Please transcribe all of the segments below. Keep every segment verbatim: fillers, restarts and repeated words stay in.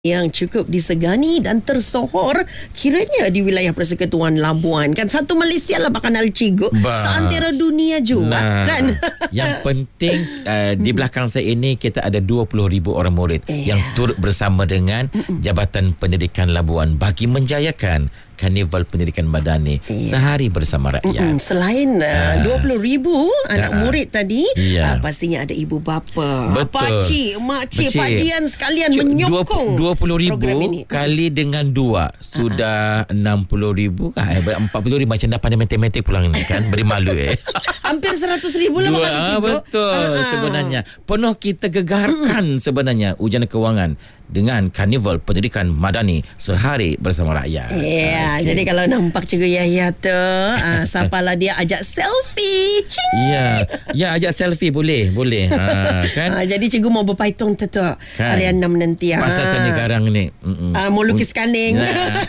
yang cukup disegani dan tersohor kiranya di wilayah Persekutuan Labuan. Kan satu Malaysia lah bahkan Al-Cigo, seantero dunia juga nah, kan. Yang penting uh, di belakang saya ini kita ada dua puluh ribu orang murid yeah. yang turut bersama dengan Jabatan Pendidikan Labuan bagi menjayakan Karnival Pendidikan Madani yeah. sehari bersama rakyat. Mm-mm. Selain uh, dua puluh ribu anak uh, murid tadi, yeah. uh, pastinya ada ibu bapa, pakcik, makcik, padian sekalian Cuk, menyokong dua puluh ribu kali dengan dua sudah uh-huh. enam puluh ribu kan, empat puluh ribu macam dah pandai matematik pulang ni kan, beri malu eh. Hampir seratus ribu lah makan ah, betul uh-huh. sebenarnya. Penuh kita gegarkan mm. sebenarnya ujian kewangan dengan Karnival Pendidikan Madani sehari bersama rakyat. Ya, yeah, okay. Jadi kalau nampak Cikgu Yahya tu, uh, siapalah dia ajak selfie. Ya, yeah. ya ajak selfie boleh, boleh. Ha, kan? Uh, jadi cikgu mau berpaitong tu tu kan? Hari enam nanti. Pasal tanda garang ni. Uh, mau lukis kaning. Nah.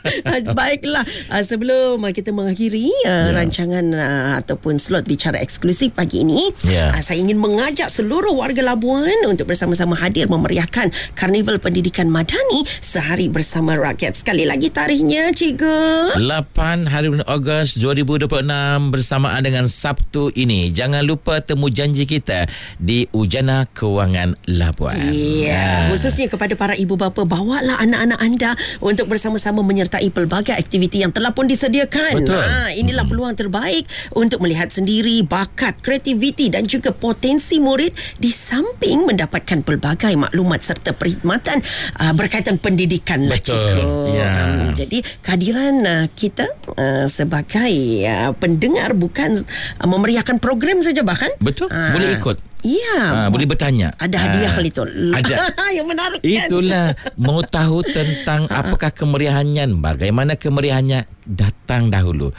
Baiklah, uh, sebelum uh, kita mengakhiri uh, yeah. rancangan uh, ataupun slot bicara eksklusif pagi ini, yeah. uh, saya ingin mengajak seluruh warga Labuan untuk bersama-sama hadir memeriahkan Karnival Pendidikan Madani sehari bersama rakyat. Sekali lagi tarikhnya, Cikgu. lapan hari bulan Ogos dua ribu dua puluh enam bersamaan dengan Sabtu ini. Jangan lupa temu janji kita di Ujana Kewangan Labuan. Ya, yeah. uh. khususnya kepada para ibu bapa, bawalah anak-anak anda untuk bersama-sama menyertai pelbagai aktiviti yang telah pun disediakan. Betul. Ha, inilah hmm. peluang terbaik untuk melihat sendiri bakat, kreativiti dan juga potensi murid di samping mendapatkan pelbagai maklumat serta perkhidmatan uh, berkaitan pendidikan. Betul. Lah, ya. um, jadi kehadiran uh, kita uh, sebagai uh, pendengar bukan uh, memeriahkan program saja bahkan. Betul. Uh, boleh ikut. Ya, ha, boleh bertanya. Ada hadiah kali tu. Ada. Yang menarik. Itulah mau tahu tentang apakah kemeriahannya, bagaimana kemeriahannya, datang dahulu.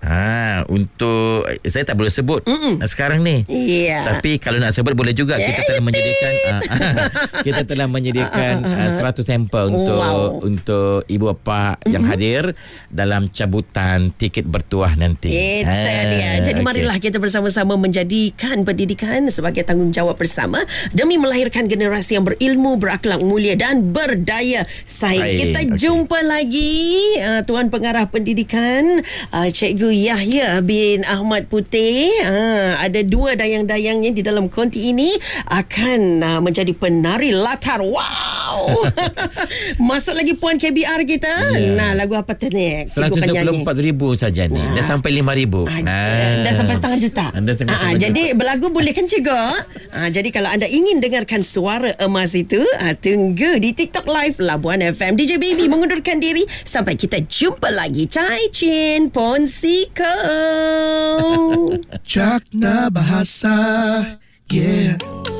Ha, untuk saya tak boleh sebut Mm-mm. sekarang ni. Yeah. Tapi kalau nak sebut boleh juga. Kita telah menyediakan uh, kita telah menyediakan uh, seratus sampel untuk wow. untuk ibu bapa yang Mm-mm. hadir dalam cabutan tiket bertuah nanti. Itu ha, dia. Jadi okay. marilah kita bersama-sama menjadikan pendidikan sebagai tanggungjawab bersama demi melahirkan generasi yang berilmu, berakhlak mulia dan berdaya saing. Hai, kita okay. jumpa lagi uh, Tuan Pengarah Pendidikan uh, Cikgu Yahya bin Ahmad Putih. Uh, ada dua dayang-dayangnya di dalam konti ini akan uh, menjadi penari latar. Wow. Masuk lagi Puan K B R kita. Yeah. Nah, lagu apa tu ni? seratus dua puluh empat ribu saja ni. Nah. Dah sampai lima ribu. Uh, uh, dah sampai setengah juta. Dah sampai uh, jadi berlagu boleh kan Cikgu? Ha, jadi kalau anda ingin dengarkan suara emas itu, ha, tunggu di TikTok Live Labuan F M. D J Baby mengundurkan diri. Sampai kita jumpa lagi. Chai Chin Ponsiko. Cakna Bahasa. Yeah.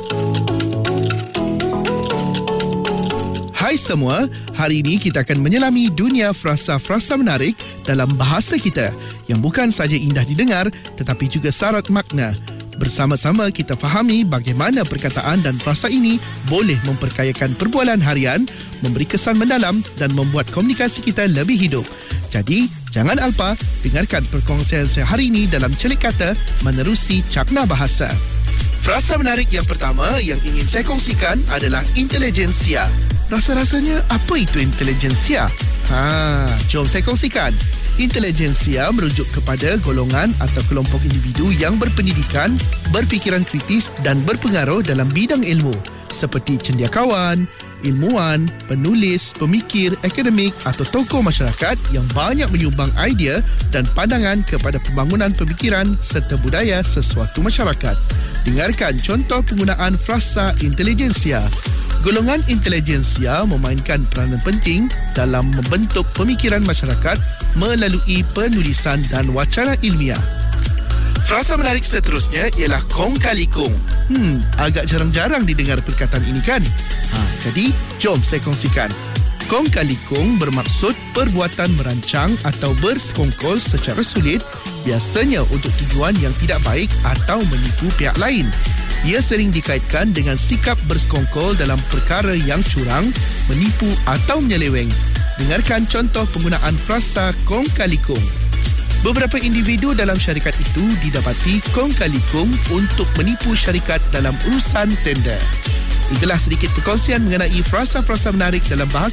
Hai semua, hari ini kita akan menyelami dunia frasa-frasa menarik dalam bahasa kita yang bukan saja indah didengar tetapi juga syarat makna. Bersama-sama kita fahami bagaimana perkataan dan frasa ini boleh memperkayakan perbualan harian, memberi kesan mendalam dan membuat komunikasi kita lebih hidup. Jadi, jangan alpa dengarkan perkongsian saya hari ini dalam Celik Kata menerusi Cakna Bahasa. Frasa menarik yang pertama yang ingin saya kongsikan adalah intelijensia. Rasa-rasanya apa itu intelijensia? Ha, jom saya kongsikan. Intelijensia merujuk kepada golongan atau kelompok individu yang berpendidikan, berfikiran kritis dan berpengaruh dalam bidang ilmu seperti cendekiawan, ilmuwan, penulis, pemikir, akademik atau tokoh masyarakat yang banyak menyumbang idea dan pandangan kepada pembangunan pemikiran serta budaya sesuatu masyarakat. Dengarkan contoh penggunaan frasa intelijensia. Golongan intelijensia memainkan peranan penting dalam membentuk pemikiran masyarakat melalui penulisan dan wacana ilmiah. Frasa menarik seterusnya ialah kong kali kong. Hmm, agak jarang-jarang didengar perkataan ini kan? Ha, jadi, jom saya kongsikan. Kong kali kong bermaksud perbuatan merancang atau bersekongkol secara sulit, biasanya untuk tujuan yang tidak baik atau menipu pihak lain. Ia sering dikaitkan dengan sikap bersekongkol dalam perkara yang curang, menipu atau menyeleweng. Dengarkan contoh penggunaan frasa kong kali kong. Beberapa individu dalam syarikat itu didapati kong kali kong untuk menipu syarikat dalam urusan tender. Itulah sedikit perkongsian mengenai frasa-frasa menarik dalam bahasa